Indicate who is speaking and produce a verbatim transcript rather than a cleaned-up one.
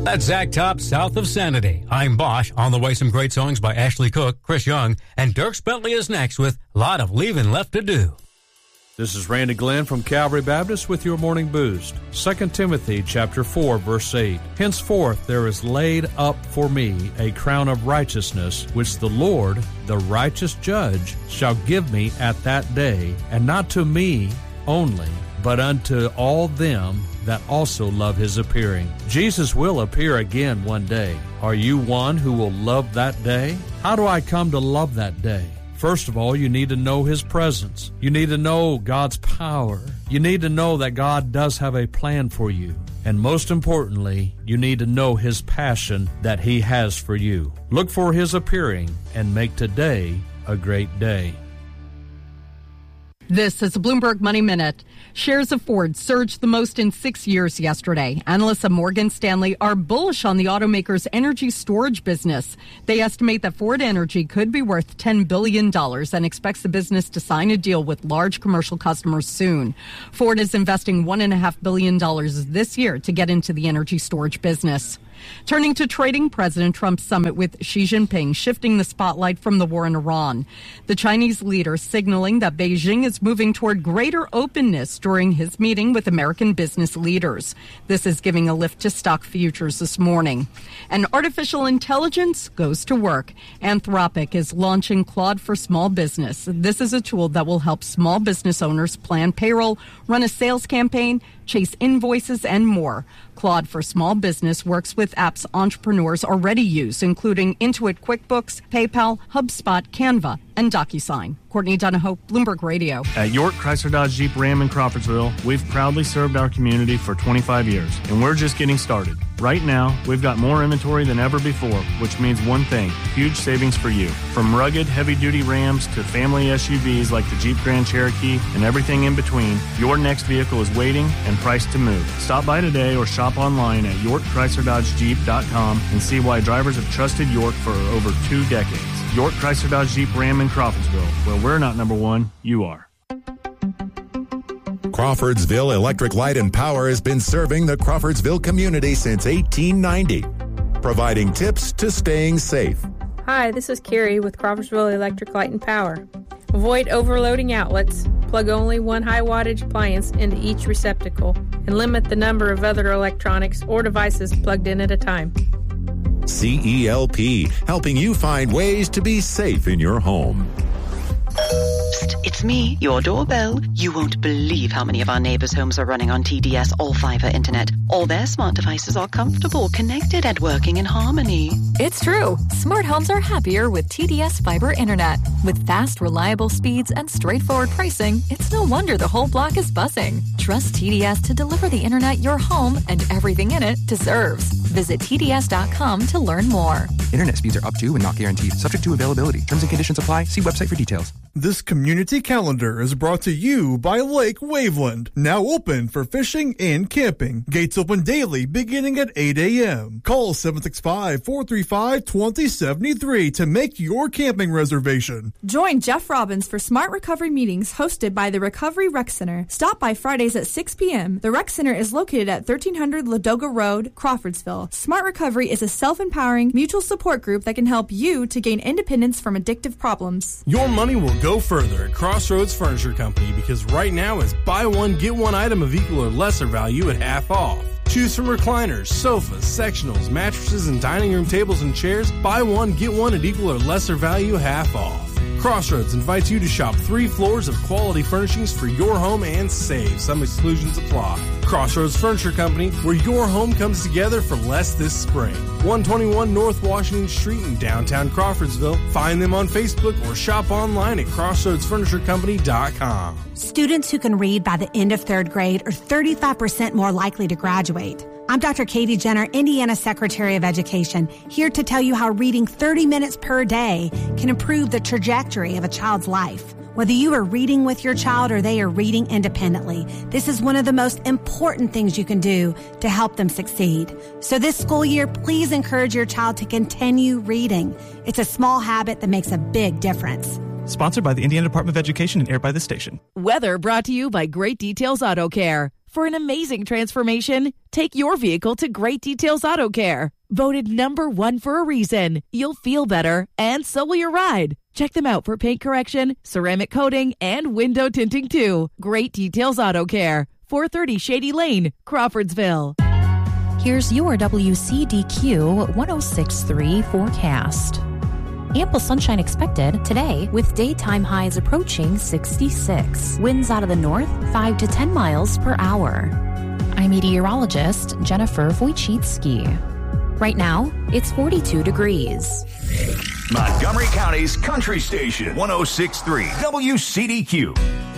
Speaker 1: That's Zach Top, south of Sanity. I'm Bosch. On the way, some great songs by Ashley Cook, Chris Young, and Dierks Bentley is next with a lot of leaving left to do.
Speaker 2: This is Randy Glenn from Calvary Baptist with your morning boost. Second Timothy chapter four, verse eight. Henceforth there is laid up for me a crown of righteousness, which the Lord, the righteous judge, shall give me at that day, and not to me only, but unto all them that also love his appearing. Jesus will appear again one day. Are you one who will love that day? How do I come to love that day? First of all, you need to know his presence. You need to know God's power. You need to know that God does have a plan for you. And most importantly, you need to know his passion that he has for you. Look for his appearing and make today a great day.
Speaker 3: This is a Bloomberg Money Minute. Shares of Ford surged the most in six years yesterday. Analysts at Morgan Stanley are bullish on the automaker's energy storage business. They estimate that Ford Energy could be worth ten billion dollars and expects the business to sign a deal with large commercial customers soon. Ford is investing one point five billion dollars this year to get into the energy storage business. Turning to trading, President Trump's summit with Xi Jinping shifting the spotlight from the war in Iran. The Chinese leader signaling that Beijing is moving toward greater openness during his meeting with American business leaders. This is giving a lift to stock futures this morning. And artificial intelligence goes to work. Anthropic is launching Claude for Small Business. This is a tool that will help small business owners plan payroll, run a sales campaign, chase invoices, and more. Claude for Small Business works with apps entrepreneurs already use, including Intuit QuickBooks, PayPal, HubSpot, Canva, and DocuSign. Courtney Donahoe, Bloomberg Radio.
Speaker 4: At York Chrysler Dodge Jeep Ram in Crawfordsville, we've proudly served our community for twenty-five years, and we're just getting started. Right now, we've got more inventory than ever before, which means one thing, huge savings for you. From rugged, heavy-duty Rams to family S U Vs like the Jeep Grand Cherokee and everything in between, your next vehicle is waiting and priced to move. Stop by today or shop online at york chrysler dodge jeep dot com and see why drivers have trusted York for over two decades. York Chrysler Dodge Jeep Ram in Crawfordsville, where we're not number one, you are.
Speaker 5: Crawfordsville Electric Light and Power has been serving the Crawfordsville community since eighteen ninety, providing tips to staying safe.
Speaker 6: Hi, this is Carrie with Crawfordsville Electric Light and Power. Avoid overloading outlets, plug only one high wattage appliance into each receptacle, and limit the number of other electronics or devices plugged in at a time.
Speaker 5: C E L P, helping you find ways to be safe in your home.
Speaker 7: Psst, it's me, your doorbell. You won't believe how many of our neighbors' homes are running on T D S All-Fiber Internet. All their smart devices are comfortable, connected, and working in harmony.
Speaker 8: It's true. Smart homes are happier with T D S Fiber Internet. With fast, reliable speeds and straightforward pricing, it's no wonder the whole block is buzzing. Trust T D S to deliver the internet your home and everything in it deserves. Visit T D S dot com to learn more.
Speaker 9: Internet speeds are up to and not guaranteed. Subject to availability. Terms and conditions apply. See website for details.
Speaker 10: This community calendar is brought to you by Lake Waveland. Now open for fishing and camping. Gates open daily beginning at eight a.m. Call seven six five, four three five, two zero seven three to make your camping reservation.
Speaker 11: Join Jeff Robbins for Smart Recovery meetings hosted by the Recovery Rec Center. Stop by Fridays at six p.m. The Rec Center is located at thirteen hundred Ladoga Road, Crawfordsville. Smart Recovery is a self-empowering mutual support group that can help you to gain independence from addictive problems.
Speaker 12: Your money will go further at Crossroads Furniture Company because right now is buy one, get one item of equal or lesser value at half off. Choose from recliners, sofas, sectionals, mattresses, and dining room tables and chairs. Buy one, get one at equal or lesser value half off. Crossroads invites you to shop three floors of quality furnishings for your home and save. Some exclusions apply. Crossroads Furniture Company, where your home comes together for less this spring. one twenty-one North Washington Street in downtown Crawfordsville. Find them on Facebook or shop online at crossroads furniture company dot com.
Speaker 13: Students who can read by the end of third grade are thirty-five percent more likely to graduate. I'm Doctor Katie Jenner, Indiana Secretary of Education, here to tell you how reading thirty minutes per day can improve the trajectory of a child's life. Whether you are reading with your child or they are reading independently, this is one of the most important things you can do to help them succeed. So this school year, please encourage your child to continue reading. It's a small habit that makes a big difference.
Speaker 9: Sponsored by the Indiana Department of Education and aired by this station.
Speaker 14: Weather brought to you by Great Details Auto Care. For an amazing transformation, take your vehicle to Great Details Auto Care. Voted number one for a reason. You'll feel better, and so will your ride. Check them out for paint correction, ceramic coating, and window tinting too. Great Details Auto Care, four thirty Shady Lane, Crawfordsville.
Speaker 15: Here's your W C D Q one oh six point three forecast. Ample sunshine expected today with daytime highs approaching sixty-six. Winds out of the north, five to ten miles per hour. I'm meteorologist Jennifer Wojcicki. Right now, it's forty-two degrees.
Speaker 16: Montgomery County's country station, one oh six point three W C D Q.